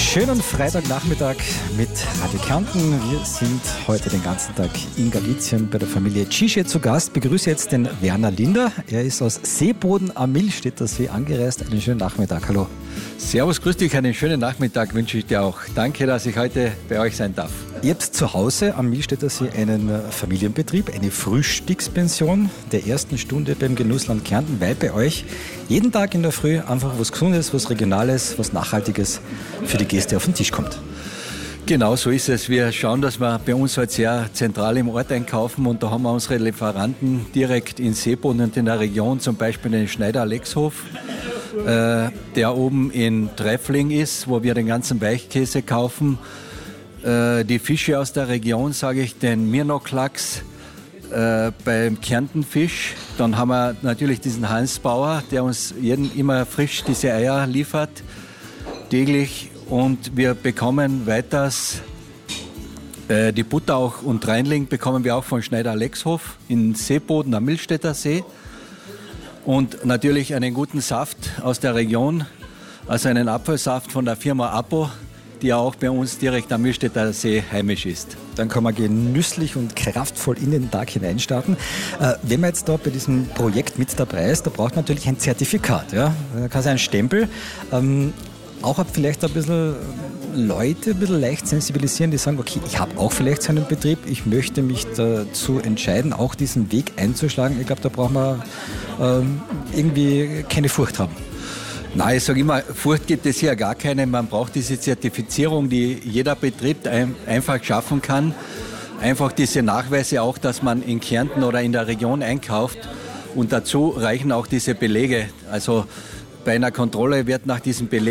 Schönen Freitagnachmittag mit Radio Kärnten. Wir sind heute den ganzen Tag in Galizien bei der Familie Cische zu Gast. Begrüße jetzt den Werner Linder. Er ist aus Seeboden am Millstätter See angereist. Einen schönen Nachmittag. Hallo. Servus, grüß dich. Einen schönen Nachmittag wünsche ich dir auch. Danke, dass ich heute bei euch sein darf. Ihr habt zu Hause am Millstätter See einen Familienbetrieb, eine Frühstückspension der ersten Stunde beim Genussland Kärnten, weil bei euch jeden Tag in der Früh einfach was Gesundes, was Regionales, was Nachhaltiges für die Gäste auf den Tisch kommt. Genau so ist es. Wir schauen, dass wir bei uns halt sehr zentral im Ort einkaufen und da haben wir unsere Lieferanten direkt in Seeboden und in der Region, zum Beispiel den Schneider-Alexhof, der oben in Treffling ist, wo wir den ganzen Weichkäse kaufen. Die Fische aus der Region, sage ich, den Mirnock-Lachs beim Kärntenfisch. Dann haben wir natürlich diesen Hans Bauer, der uns immer frisch diese Eier liefert, täglich. Und wir bekommen weiters die Butter auch und Reinling bekommen wir auch von Schneider-Alexhof in Seeboden am Millstätter See. Und natürlich einen guten Saft aus der Region, also einen Apfelsaft von der Firma Apo, die auch bei uns direkt am Millstätter See heimisch ist. Dann kann man genüsslich und kraftvoll in den Tag hineinstarten. Wenn man jetzt da bei diesem Projekt mit dabei ist, da braucht man natürlich ein Zertifikat. Ja? Da kann es einen Stempel. Auch vielleicht ein bisschen Leute ein bisschen leicht sensibilisieren, die sagen, okay, ich habe auch vielleicht so einen Betrieb, ich möchte mich dazu entscheiden, auch diesen Weg einzuschlagen. Ich glaube, da braucht man irgendwie keine Furcht haben. Nein, ich sage immer, Furcht gibt es hier gar keine. Man braucht diese Zertifizierung, die jeder Betrieb einfach schaffen kann. Einfach diese Nachweise auch, dass man in Kärnten oder in der Region einkauft. Und dazu reichen auch diese Belege. Also bei einer Kontrolle wird nach diesen Belegen